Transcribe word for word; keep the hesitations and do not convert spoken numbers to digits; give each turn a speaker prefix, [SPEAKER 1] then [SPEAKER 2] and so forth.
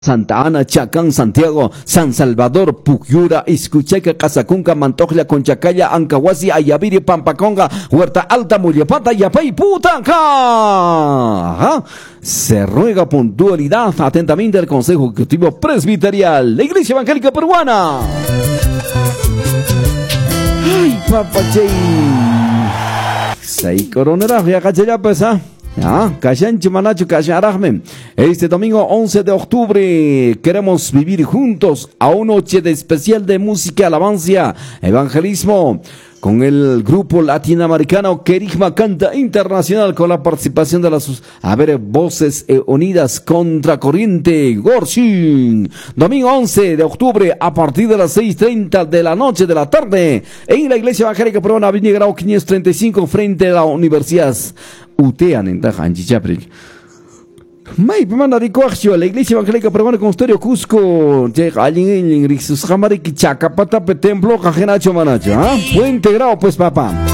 [SPEAKER 1] Santa Ana, Chacán, Santiago, San Salvador, Pucyura, Iscucheca, Casacunca, Mantojla, Conchacaya, Ancahuasi, Ayaviri, Pampaconga, Huerta Alta, Mullapata, Yapay, Putanca. Ajá. Se ruega puntualidad atentamente al Consejo Ejecutivo Presbiterial, la Iglesia Evangélica Peruana. Ay, papachay. Say coronera, ya cachaya pesa. Ah, Kashanchi Manacho Kasharahme. Este domingo once de octubre queremos vivir juntos a una noche de especial de música, alabanza, evangelismo con el grupo latinoamericano Querigma Canta Internacional, con la participación de las a ver, voces eh, unidas contra corriente Gorshin. Domingo once de octubre a partir de las seis treinta de la noche de la tarde en la Iglesia Evangélica Peruana, Avenida Grau quinientos treinta y cinco, frente a la Universidad Utean en Tajanchi Chaprik. May pemana recoaxio la Iglesia Evangélica Peruana Consistorio Cusco, llega alguien en Rixus Jamari Chacapata Templo Cajenacho Manacho, ¿ah? Fue integrado pues papá.